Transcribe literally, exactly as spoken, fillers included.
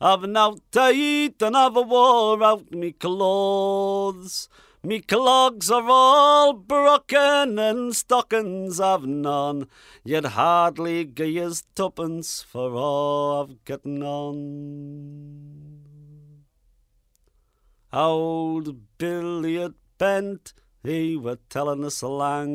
I've nowt to eat and I've a wore out me clothes. Me clogs are all broken and stockings I've none. Yet hardly gie us twopence for all I've gotten on. Old Billy at Bent, he were telling us a lang